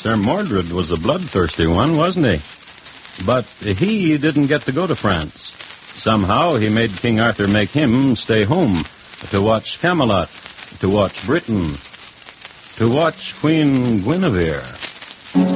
Sir Mordred was a bloodthirsty one, wasn't he? But he didn't get to go to France. Somehow he made King Arthur make him stay home to watch Camelot, to watch Britain, to watch Queen Guinevere.